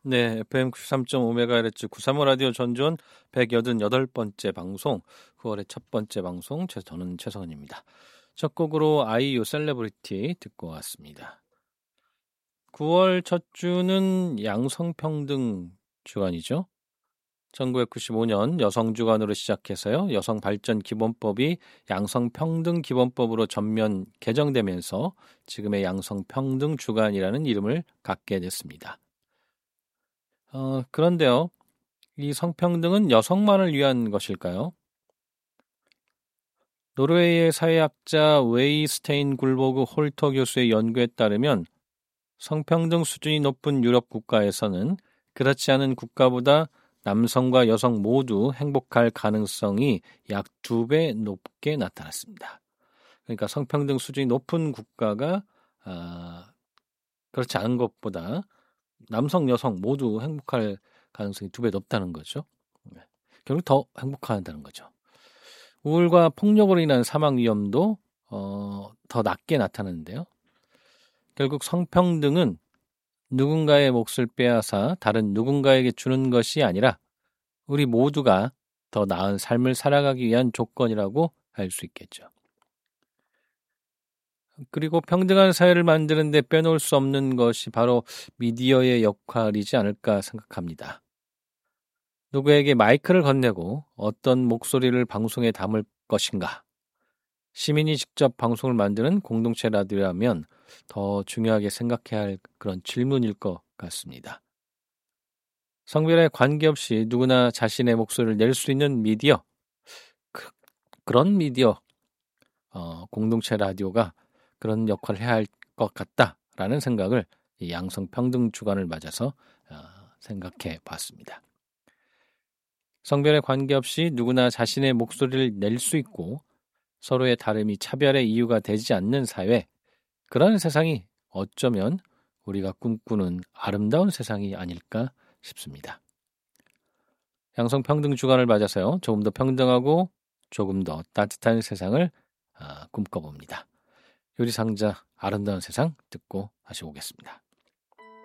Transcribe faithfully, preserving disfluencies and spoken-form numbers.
네, 에프엠 구십삼 점 오 메가헤르츠 구삼오 라디오 전주원 백팔십팔 번째 방송, 구월의 첫 번째 방송, 제- 저는 최성은입니다. 첫 곡으로 아이유 셀레브리티 듣고 왔습니다. 구월 첫 주는 양성평등 주간이죠. 천구백구십오 년 여성주간으로 시작해서요. 여성발전기본법이 양성평등기본법으로 전면 개정되면서 지금의 양성평등주간이라는 이름을 갖게 됐습니다. 어, 그런데요. 이 성평등은 여성만을 위한 것일까요? 노르웨이의 사회학자 웨이스테인 굴보그 홀터 교수의 연구에 따르면 성평등 수준이 높은 유럽 국가에서는 그렇지 않은 국가보다 남성과 여성 모두 행복할 가능성이 약 두 배 높게 나타났습니다. 그러니까 성평등 수준이 높은 국가가 아, 그렇지 않은 것보다 남성, 여성 모두 행복할 가능성이 두 배 높다는 거죠. 결국 더 행복하다는 거죠. 우울과 폭력으로 인한 사망 위험도 어, 더 낮게 나타나는데요. 결국 성평등은 누군가의 몫을 빼앗아 다른 누군가에게 주는 것이 아니라 우리 모두가 더 나은 삶을 살아가기 위한 조건이라고 할 수 있겠죠. 그리고 평등한 사회를 만드는 데 빼놓을 수 없는 것이 바로 미디어의 역할이지 않을까 생각합니다. 누구에게 마이크를 건네고 어떤 목소리를 방송에 담을 것인가? 시민이 직접 방송을 만드는 공동체 라디오라면 더 중요하게 생각해야 할 그런 질문일 것 같습니다. 성별에 관계없이 누구나 자신의 목소리를 낼 수 있는 미디어, 그, 그런 미디어, 어, 공동체 라디오가 그런 역할을 해야 할 것 같다라는 생각을 이 양성평등 주간을 맞아서 어, 생각해 봤습니다. 성별에 관계없이 누구나 자신의 목소리를 낼 수 있고 서로의 다름이 차별의 이유가 되지 않는 사회, 그런 세상이 어쩌면 우리가 꿈꾸는 아름다운 세상이 아닐까 싶습니다. 양성평등 주간을 맞아서요. 조금 더 평등하고 조금 더 따뜻한 세상을 꿈꿔봅니다. 요리상자 아름다운 세상 듣고 다시 오겠습니다.